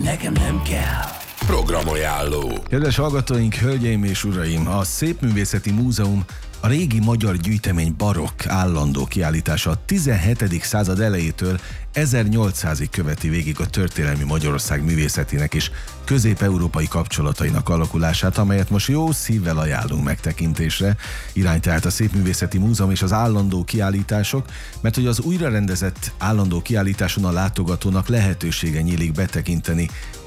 nekem nem kell. Programajánló. Kedves hallgatóink, hölgyeim és uraim, a Szépművészeti Múzeum a régi magyar gyűjtemény barokk állandó kiállítása a 17. század elejétől 1800-ig követi végig a történelmi Magyarország művészetének és közép-európai kapcsolatainak alakulását, amelyet most jó szívvel ajánlunk megtekintésre. Irány tehát a Szépművészeti Múzeum és az állandó kiállítások, mert hogy az újrarendezett állandó kiállításon a látogatónak lehetősége nyílik betekinteni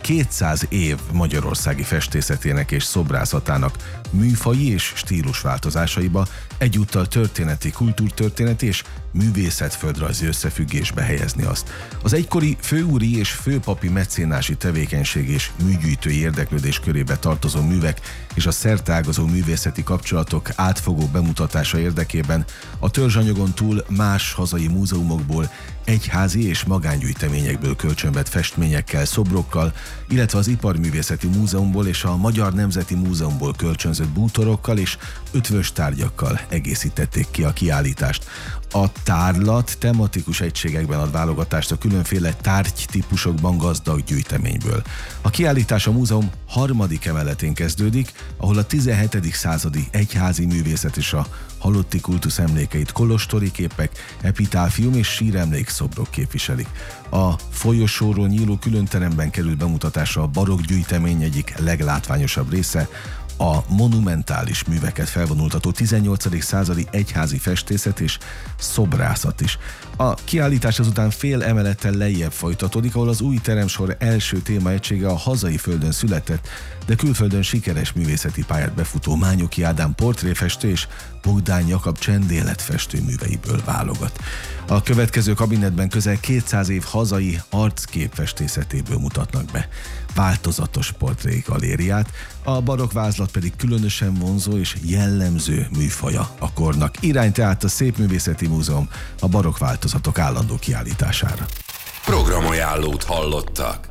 200 év magyarországi festészetének és szobrászatának műfaji és stílusváltozásaiba, egyúttal történeti, kultúrtörténeti és művészetföldrajzi összefüggésbe helyezni azt. Az egykori főúri és főpapi mecénási tevékenység és műgyűjtői érdeklődés körébe tartozó művek és a szerteágazó művészeti kapcsolatok átfogó bemutatása érdekében a törzsanyagon túl más hazai múzeumokból, egyházi és magángyűjteményekből kölcsönvett festményekkel, szobrokkal, illetve az Iparművészeti Múzeumból és a Magyar Nemzeti Múzeumból kölcsönzött bútorokkal és ötvös tárgyakkal egészítették ki a kiállítást. A tárlat tematikus egységekben ad válogatást a különféle tárgytípusokban gazdag gyűjteményből. A kiállítás a múzeum harmadik emeletén kezdődik, ahol a 17. századi egyházi művészet és a halotti kultusz emlékeit kolostori képek, epitáfium és síremlékszobrok képviselik. A folyosóról nyíló különteremben került bemutatásra a barokk gyűjtemény egyik leglátványosabb része, a monumentális műveket felvonultató 18. századi egyházi festészet és szobrászat is. A kiállítás azután fél emelettel lejjebb folytatódik, ahol az új teremsor első témaegysége a hazai földön született, de külföldön sikeres művészeti pályát befutó Mányoki Ádám portréfestő és Bogdán Jakab csendéletfestő műveiből válogat. A következő kabinetben közel 200 év hazai arcképfestészetéből mutatnak be változatos portrégalériát, a barokk vázlat pedig különösen vonzó és jellemző műfaja a kornak. Irány tehát a Szépművészeti Múzeum a barokk változatok állandó kiállítására. Programajánlót hallottak.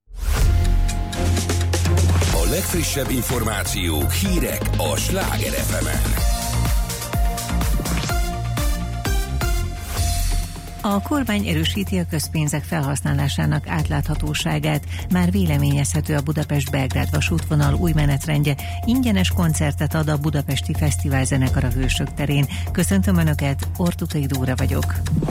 A legfrissebb információk, hírek a Sláger FM-en. A kormány erősíti a közpénzek felhasználásának átláthatóságát. Már véleményezhető a Budapest-Belgrád vasútvonal új menetrendje. Ingyenes koncertet ad a Budapesti Fesztiválzenekar a Hősök terén. Köszöntöm Önöket, Ortukai Dóra vagyok.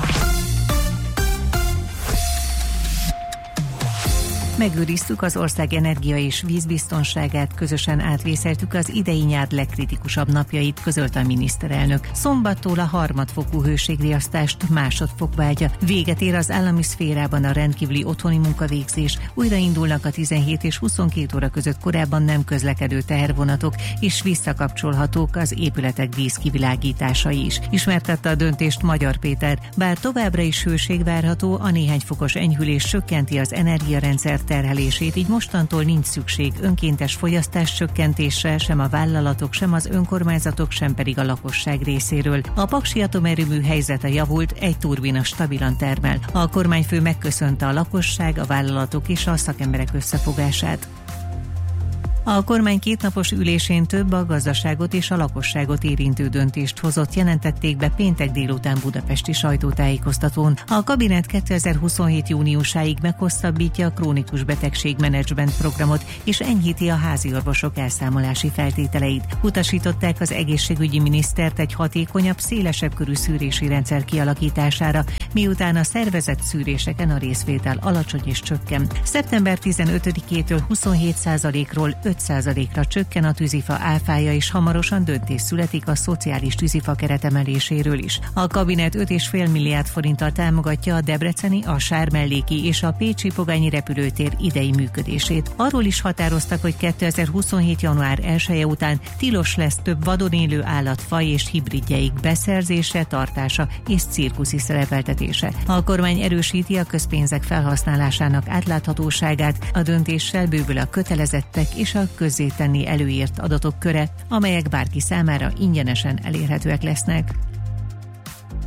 Megőriztük az ország energia és vízbiztonságát, közösen átvészeltük az idei nyár legkritikusabb napjait, közölte a miniszterelnök. Szombattól a harmadfokú hőségriasztást másodfokba állja. Véget ér az állami szférában a rendkívüli otthoni munkavégzés, újraindulnak a 17 és 22 óra között korábban nem közlekedő tehervonatok, és visszakapcsolhatók az épületek díszkivilágításai is. Ismertette a döntést Magyar Péter, bár továbbra is hőség várható, a néhány fokos enyhülés csökkenti az energiarendszer terhelését, így mostantól nincs szükség önkéntes fogyasztás csökkentésre, sem a vállalatok, sem az önkormányzatok, sem pedig a lakosság részéről. A paksi atomerőmű helyzete javult, egy turbina stabilan termel. A kormányfő megköszönte a lakosság, a vállalatok és a szakemberek összefogását. A kormány kétnapos ülésén több a gazdaságot és a lakosságot érintő döntést hozott, jelentették be péntek délután budapesti sajtótájékoztatón. A kabinet 2027. júniusáig meghosszabbítja a krónikus betegségmenedzsment programot és enyhíti a háziorvosok elszámolási feltételeit. Utasították az egészségügyi minisztert egy hatékonyabb, szélesebb körű szűrési rendszer kialakítására, miután a szervezett szűréseken a részvétel alacsony és csökken. Szeptember 15-től 27%-ról 5%-ra csökken a tűzifa áfája, és hamarosan döntés születik a szociális tűzifa keretemeléséről is. A kabinet 5,5 milliárd forinttal támogatja a debreceni, a sármelléki és a pécsi pogányi repülőtér idei működését. Arról is határoztak, hogy 2027. január 1-e után tilos lesz több vadon élő állatfaj és hibridjeik beszerzése, tartása és cirkuszi szerepeltetése. A kormány erősíti a közpénzek felhasználásának átláthatóságát, a döntéssel bővül a kötelezettek és a közzétenni előírt adatok köre, amelyek bárki számára ingyenesen elérhetőek lesznek.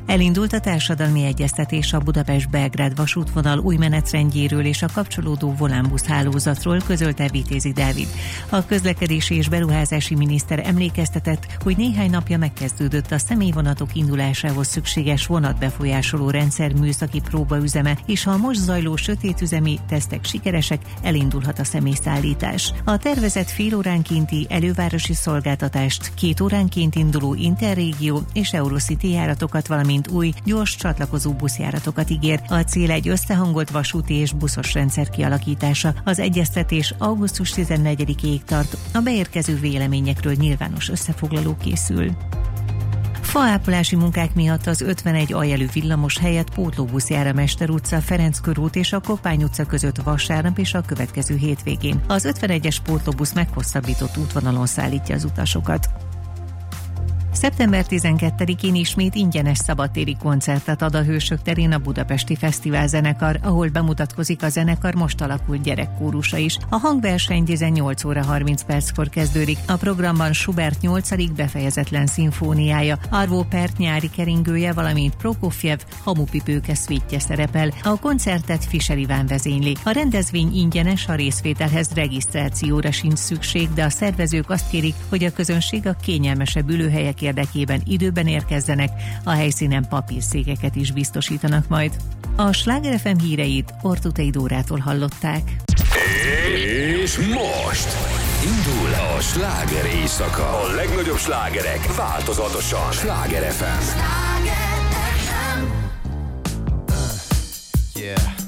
Elindult a társadalmi egyeztetés a Budapest-Belgrád vasútvonal új menetrendjéről és a kapcsolódó volánbusz hálózatról, közölte Vitézi Dávid. A közlekedési és beruházási miniszter emlékeztetett, hogy néhány napja megkezdődött a személyvonatok indulásához szükséges vonatbefolyásoló rendszer műszaki próbaüzeme, és ha a most zajló sötétüzemi tesztek sikeresek, elindulhat a személyszállítás. A tervezett félóránkénti elővárosi szolgáltatást, 2 óránként induló Interrégió és Eurocity járatokat, valamint új, gyors csatlakozó buszjáratokat ígér. A cél egy összehangolt vasúti és buszos rendszer kialakítása. Az egyeztetés augusztus 14-ig tart. A beérkező véleményekről nyilvános összefoglaló készül. Faápolási munkák miatt az 51 aljelű villamos helyett pótlóbusz jár a Mester utca, Ferenc körút és a Koppány utca között vasárnap és a következő hétvégén. Az 51-es pótlóbusz meghosszabbított útvonalon szállítja az utasokat. Szeptember 12-én ismét ingyenes szabadtéri koncertet ad a Hősök terén a Budapesti Fesztivál zenekar, ahol bemutatkozik a zenekar most alakult gyerekkórusa is. A hangverseny 18 óra 30 perckor kezdődik. A programban Schubert 8. befejezetlen szimfóniája, Arvo Pärt nyári keringője, valamint Prokofjev hamupipőke szvítje szerepel. A koncertet Fischer Iván vezényli. A rendezvény ingyenes, a részvételhez regisztrációra sincs szükség, de a szervezők azt kérik, hogy a közönség a kényelmesebb ülőhelyek érdekében időben érkezzenek, a helyszínen papírszékeket is biztosítanak majd. A Sláger FM híreit Ortutei Dórától hallották. És most indul a sláger éjszaka. A legnagyobb slágerek változatosan. Sláger FM. Yeah.